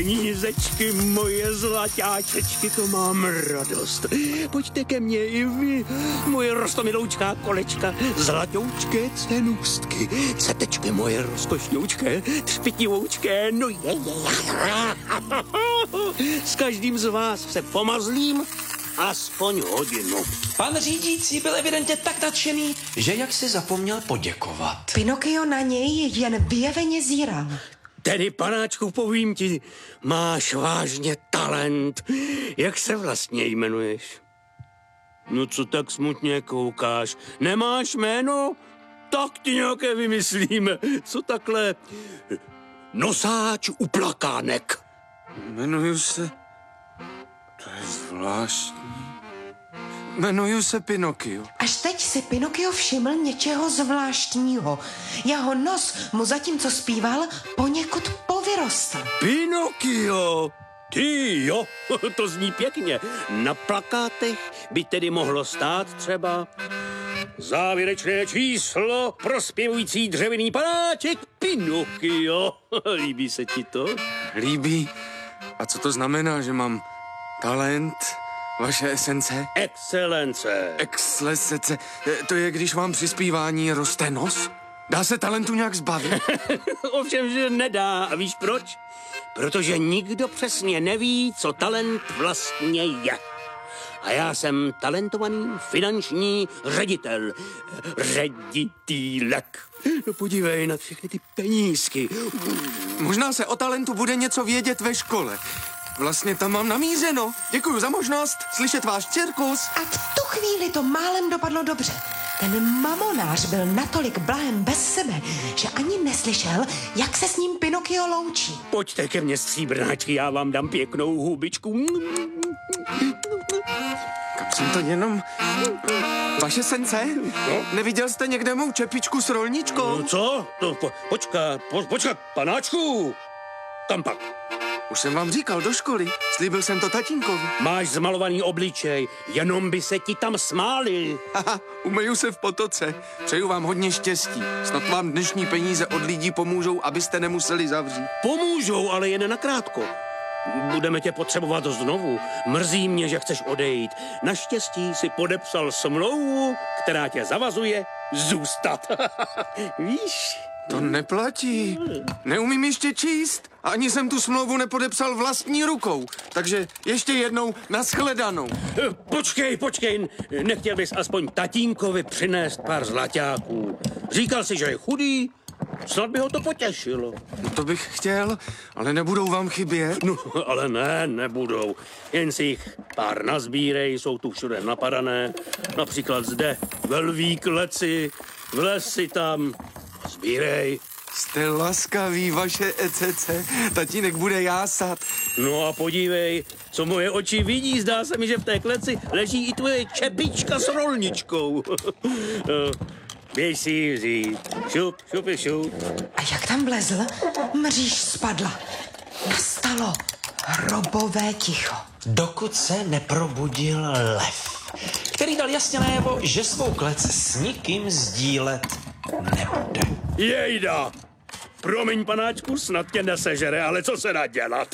penízečky, moje zlatáčečky, to mám radost. Pojďte ke mně i vy, moje rostomiloučká kolečka, zlatoučké cenůstky, cetečky moje rozkošňoučké, třpitivoučké, no je. S každým z vás se pomazlím aspoň hodinu. Pan řídící byl evidentně tak nadšený, že jak si zapomněl poděkovat. Pinokio na něj jen vyjeveně zíral. Tedy, panáčku, povím ti, máš vážně talent. Jak se vlastně jmenuješ? No co tak smutně koukáš? Nemáš jméno? Tak ti nějaké vymyslíme. Co takhle? Nosáč uplakánek. Jmenuju se... To je zvláštní. Jmenuju se Pinokio. Až teď si Pinokio všiml něčeho zvláštního. Jeho nos mu zatímco zpíval poněkud povyrostl. Pinokio! Ty jo, to zní pěkně. Na plakátech by tedy mohlo stát třeba závěrečné číslo prospěvující dřevěný panáček Pinokio. Líbí se ti to? Líbí. A co to znamená, že mám talent? Vaše esence? Excelence. Excelence. To je, když vám při zpívání roste nos? Dá se talentu nějak zbavit? Ovšem, že nedá. A víš proč? Protože nikdo přesně neví, co talent vlastně je. A já jsem talentovaný finanční ředitel. Ředitýlek. No podívej na všechny ty penízky. Možná se o talentu bude něco vědět ve škole. Vlastně tam mám namířeno. Děkuji za možnost slyšet váš cirkus. A v tu chvíli to málem dopadlo dobře. Ten mamonář byl natolik blahem bez sebe, že ani neslyšel, jak se s ním Pinokio loučí. Pojďte ke mně, stříbrnáčky, já vám dám pěknou hubičku. Kam jsem to jenom... Vaše sence? No? Neviděl jste někde mou čepičku s rolničkou? No co? To počkat, panáčku. Kam pak? Už jsem vám říkal do školy. Slíbil jsem to tatínkovi. Máš zmalovaný obličej, jenom by se ti tam smáli. Haha, umeju se v potoce. Přeju vám hodně štěstí. Snad vám dnešní peníze od lidí pomůžou, abyste nemuseli zavřít. Pomůžou, ale jen nakrátko. Budeme tě potřebovat znovu. Mrzí mě, že chceš odejít. Naštěstí si podepsal smlouvu, která tě zavazuje zůstat. Víš? To neplatí. Neumím ještě číst. Ani jsem tu smlouvu nepodepsal vlastní rukou. Takže ještě jednou nashledanou. Počkej. Nechtěl bys aspoň tatínkovi přinést pár zlaťáků. Říkal si, že je chudý. Snad by ho to potěšilo. No to bych chtěl, ale nebudou vám chybět. No, ale nebudou. Jen si jich pár nazbírej, jsou tu všude napadané. Například zde, ve lví kleci, vlez si tam, sbírej. Jste laskaví, vaše ECC. Tatínek bude jásat. No a podívej, co moje oči vidí, zdá se mi, že v té kleci leží i tvoje čepička s rolničkou. Běž si ji vzít. Šup. A jak tam vlezl, mříž spadla. Nastalo hrobové ticho. Dokud se neprobudil lev, který dal jasně najevo, že svou klec s nikým sdílet nebude. Jejda! Promiň, panáčku, snad tě nesežere, ale co se dá dělat?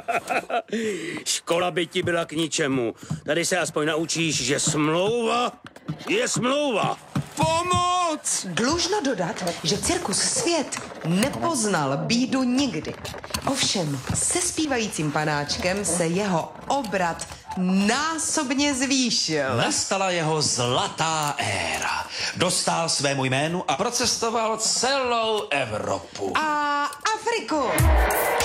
Škola by ti byla k ničemu. Tady se aspoň naučíš, že smlouva je smlouva. Pomoc! Dlužno dodat, že cirkus Svět nepoznal bídu nikdy. Ovšem, se zpívajícím panáčkem se jeho obrat násobně zvýšil. Nastala jeho zlatá éra. Dostál svému jménu a procestoval celou Evropu. A Afriku.